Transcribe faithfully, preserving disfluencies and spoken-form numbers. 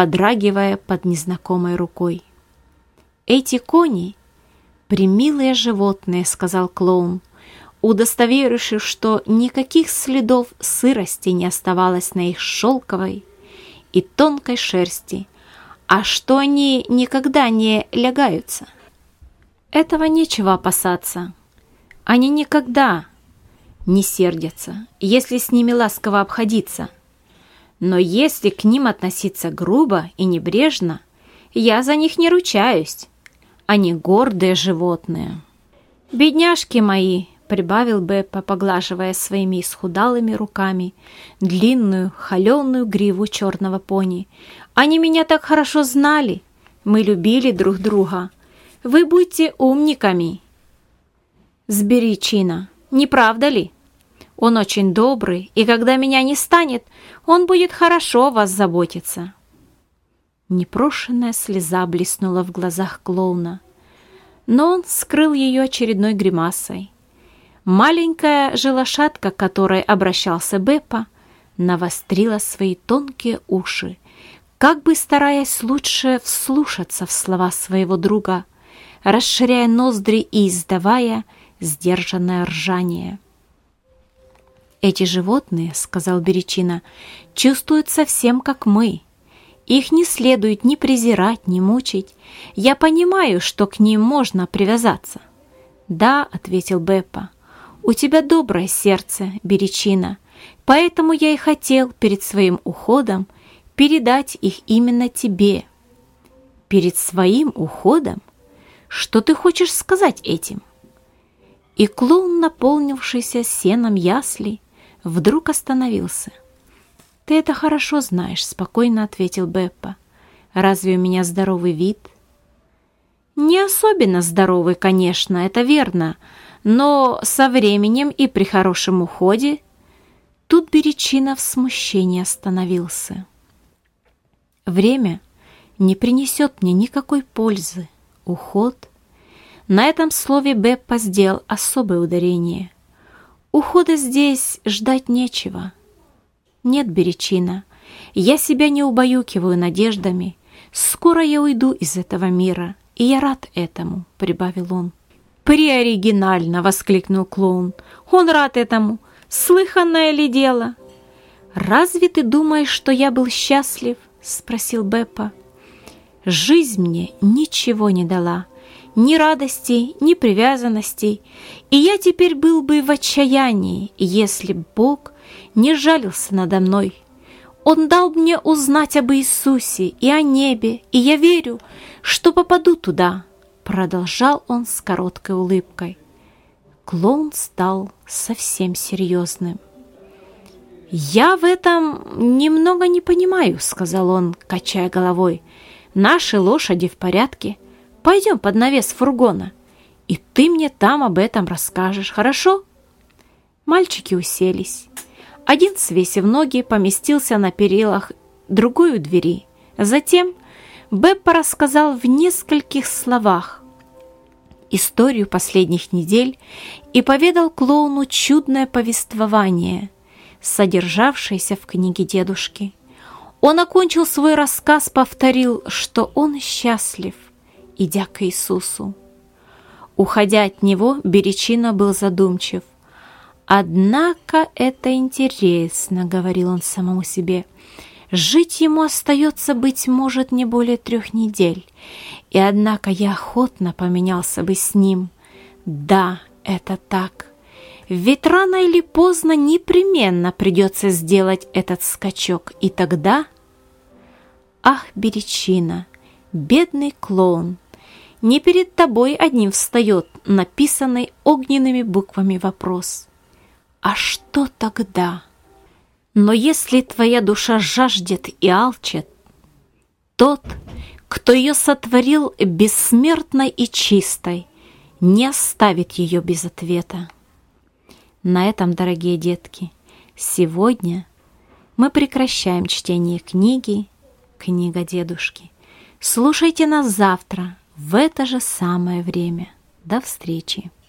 подрагивая под незнакомой рукой. «Эти кони — примилые животные», — сказал клоун, удостоверившись, что никаких следов сырости не оставалось на их шелковой и тонкой шерсти, а что они никогда не лягаются. Этого нечего опасаться. Они никогда не сердятся, если с ними ласково обходиться. Но если к ним относиться грубо и небрежно, я за них не ручаюсь. Они гордые животные. «Бедняжки мои», — прибавил Беппа, поглаживая своими исхудалыми руками длинную холеную гриву черного пони. «Они меня так хорошо знали. Мы любили друг друга. Вы будьте умниками». «С Беричино, не правда ли? Он очень добрый, и когда меня не станет, он будет хорошо о вас заботиться». Непрошенная слеза блеснула в глазах клоуна, но он скрыл ее очередной гримасой. Маленькая же лошадка, к которой обращался Беппа, навострила свои тонкие уши, как бы стараясь лучше вслушаться в слова своего друга, расширяя ноздри и издавая сдержанное ржание. «Эти животные, — сказал Беричино, — чувствуют совсем как мы. Их не следует ни презирать, ни мучить. Я понимаю, что к ним можно привязаться». «Да, — ответил Беппа, — у тебя доброе сердце, Беричино, поэтому я и хотел перед своим уходом передать их именно тебе». «Перед своим уходом? Что ты хочешь сказать этим?» И клоун, наполнившийся сеном яслей, вдруг остановился. «Ты это хорошо знаешь», — спокойно ответил Беппа. «Разве у меня здоровый вид?» «Не особенно здоровый, конечно, это верно, но со временем и при хорошем уходе...» Тут Беричино в смущении остановился. «Время не принесет мне никакой пользы. Уход...» На этом слове Беппа сделал особое ударение. «Ухода здесь ждать нечего». «Нет, Беричино, я себя не убаюкиваю надеждами. Скоро я уйду из этого мира, и я рад этому», — прибавил он. «Преоригинально!» — воскликнул клоун. «Он рад этому! Слыханное ли дело?» «Разве ты думаешь, что я был счастлив?» — спросил Беппа. «Жизнь мне ничего не дала, ни радостей, ни привязанностей, и я теперь был бы в отчаянии, если б Бог не жалился надо мной. Он дал мне узнать об Иисусе и о небе, и я верю, что попаду туда», — продолжал он с короткой улыбкой. Клоун стал совсем серьезным. «Я в этом немного не понимаю», — сказал он, качая головой. «Наши лошади в порядке. Пойдем под навес фургона, и ты мне там об этом расскажешь, хорошо?» Мальчики уселись. Один, свесив ноги, поместился на перилах, другой у двери. Затем Беппа рассказал в нескольких словах историю последних недель и поведал клоуну чудное повествование, содержавшееся в книге дедушки. Он окончил свой рассказ, повторил, что он счастлив, идя к Иисусу. Уходя от него, Беричино был задумчив. «Однако это интересно», — говорил он самому себе. «Жить ему остается, быть может, не более трех недель, и однако я охотно поменялся бы с ним. Да, это так. Ведь рано или поздно непременно придется сделать этот скачок, и тогда...» «Ах, Беричино, бедный клоун, не перед тобой одним встает написанный огненными буквами вопрос. А что тогда? Но если твоя душа жаждет и алчит, тот, кто ее сотворил бессмертной и чистой, не оставит ее без ответа». На этом, дорогие детки, сегодня мы прекращаем чтение книги «Книга дедушки». Слушайте нас завтра в это же самое время. До встречи!